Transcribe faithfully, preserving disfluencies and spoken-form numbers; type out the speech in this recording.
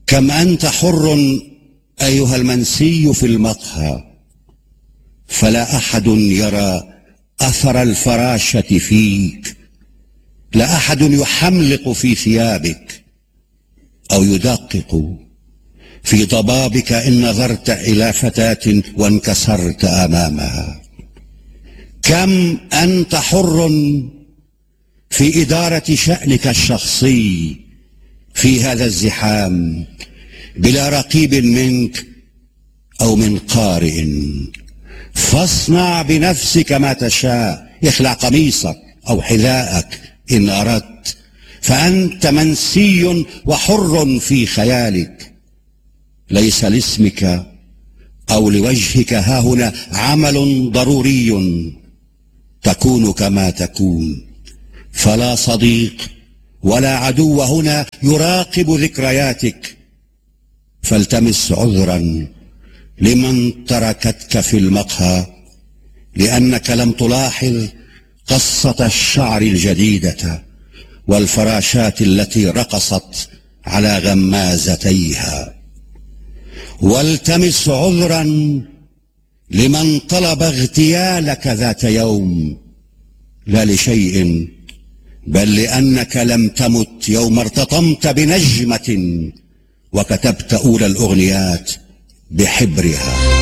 كم أنت حر أيها المنسي في المقهى، فلا أحد يرى أثر الفراشة فيك، لا أحد يحملق في ثيابك أو يدقق في ضبابك إن نظرت إلى فتاة وانكسرت أمامها. كم أنت حر في إدارة شأنك الشخصي في هذا الزحام بلا رقيب منك أو من قارئ. فاصنع بنفسك ما تشاء، اخلع قميصك أو حذاءك إن أردت، فأنت منسي وحر في خيالك. ليس لاسمك أو لوجهك هاهنا عمل ضروري، تكون كما تكون، فلا صديق ولا عدو هنا يراقب ذكرياتك. فالتمس عذرا لمن تركتك في المقهى لأنك لم تلاحظ قصة الشعر الجديدة والفراشات التي رقصت على غمازتيها. والتمس عذرا لمن طلب اغتيالك ذات يوم، لا لشيء بل لأنك لم تمت يوم ارتطمت بنجمة وكتبت أولى الأغنيات بحبرها.